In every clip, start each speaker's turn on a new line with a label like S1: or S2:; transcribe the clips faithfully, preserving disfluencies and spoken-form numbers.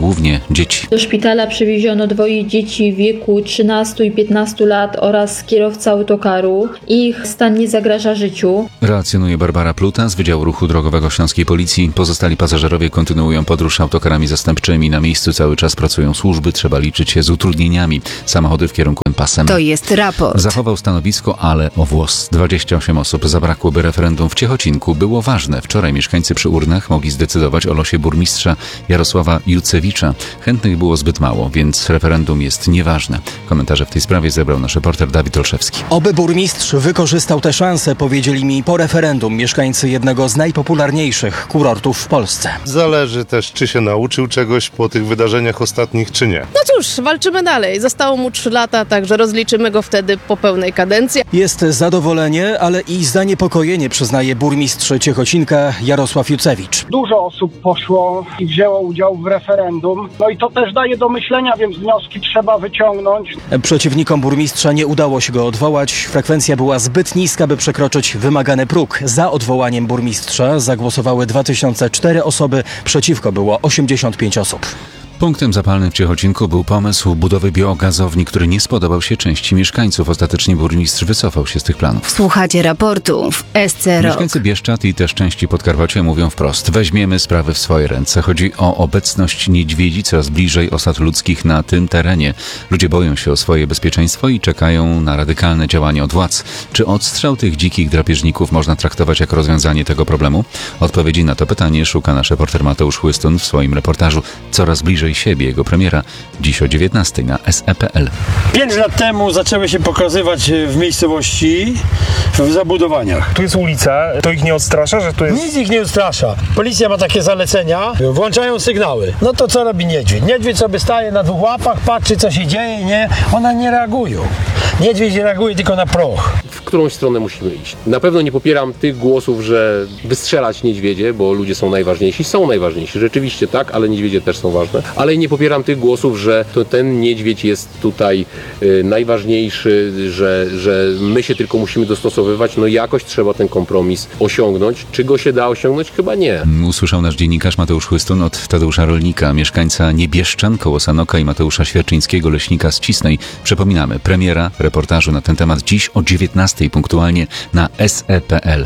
S1: głównie dzieci.
S2: Do szpitala przywieziono dwoje dzieci w wieku trzynastu i piętnastu lat oraz kierowca autokaru. Ich stan nie zagraża życiu.
S1: Relacjonuje Barbara Pluta z Wydziału Ruchu Drogowego Śląskiej Policji. Pozostali pasażerowie kontynuują podróż autokarami zastępczymi. Na miejscu cały czas pracują służby. Trzeba liczyć się z utrudnieniami. Samochody w kierunku pasem.
S3: To jest raport.
S1: Zachował stanowisko, ale o włos. dwadzieścia osiem osób zabrakło, by referendum w Ciechocinku było ważne. Wczoraj mieszkańcy przy urnach mogli zdecydować o losie burmistrza Jarosława Jucewicza. Chętnych było zbyt mało, więc referendum jest nieważne. Komentarze w tej sprawie zebrał nasz reporter Dawid Olszewski.
S4: Oby burmistrz wykorzystał tę szansę, powiedzieli mi po referendum mieszkańcy jednego z najpopularniejszych kurortów w Polsce.
S5: Zależy też, czy się nauczył czegoś po tych wydarzeniach ostatnich, czy nie.
S6: No cóż, walczymy dalej. Zostało mu trzy lata, także rozliczymy go wtedy po pełnej kadencji.
S4: Jest zadowolenie, ale i zaniepokojenie, przyznaje burmistrz Ciechocinka Jarosław Jucewicz.
S7: Dużo osób poszło i wzięło udział w referendum. No i to też daje do myślenia, więc wnioski trzeba wyciągnąć.
S4: Przeciwnikom burmistrza nie udało się go odwołać. Frekwencja była zbyt niska, by przekroczyć wymagany próg. Za odwołaniem burmistrza zagłosowały dwa tysiące cztery osoby, przeciwko było osiemdziesiąt pięć osób.
S1: Punktem zapalnym w Ciechocinku był pomysł budowy biogazowni, który nie spodobał się części mieszkańców. Ostatecznie burmistrz wycofał się z tych planów.
S3: Słuchacie raportu w S C Rok.
S1: Mieszkańcy Bieszczad i też części Podkarpacia mówią wprost: weźmiemy sprawy w swoje ręce. Chodzi o obecność niedźwiedzi coraz bliżej osad ludzkich na tym terenie. Ludzie boją się o swoje bezpieczeństwo i czekają na radykalne działania od władz. Czy odstrzał tych dzikich drapieżników można traktować jako rozwiązanie tego problemu? Odpowiedzi na to pytanie szuka nasz reporter Mateusz Chłystun w swoim reportażu Coraz bliżej siebie. Jego premiera dziś o dziewiętnastej na S E kropka P L.
S8: Pięć lat temu zaczęły się pokazywać w miejscowości, w zabudowaniach.
S9: Tu jest ulica, to ich nie odstrasza, że tu jest...
S8: Nic ich nie odstrasza. Policja ma takie zalecenia, włączają sygnały. No to co robi niedźwiedź? Niedźwiedź sobie staje na dwóch łapach, patrzy co się dzieje, nie? One nie reagują. Niedźwiedź reaguje tylko na proch.
S10: W którą stronę musimy iść? Na pewno nie popieram tych głosów, że wystrzelać niedźwiedzie, bo ludzie są najważniejsi. Są najważniejsi, rzeczywiście tak, ale niedźwiedzie też są ważne. Ale nie popieram tych głosów, że to ten niedźwiedź jest tutaj y, najważniejszy, że, że my się tylko musimy dostosowywać. No jakoś trzeba ten kompromis osiągnąć. Czy go się da osiągnąć? Chyba nie.
S1: Usłyszał nasz dziennikarz Mateusz Chłystun od Tadeusza Rolnika, mieszkańca Niebieszczan koło Sanoka, i Mateusza Świerczyńskiego, leśnika z Cisnej. Przypominamy, premiera reportażu na ten temat dziś o dziewiętnastej punktualnie na S E kropka P L.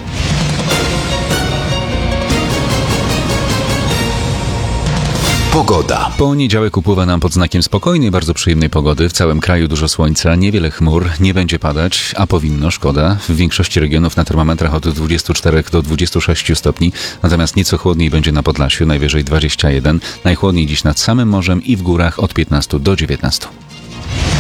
S11: Pogoda.
S1: Poniedziałek upływa nam pod znakiem spokojnej, bardzo przyjemnej pogody. W całym kraju dużo słońca, niewiele chmur, nie będzie padać, a powinno, szkoda. W większości regionów na termometrach od dwudziestu czterech do dwudziestu sześciu stopni, natomiast nieco chłodniej będzie na Podlasiu, najwyżej dwadzieścia jeden. Najchłodniej dziś nad samym morzem i w górach od piętnastu do dziewiętnastu.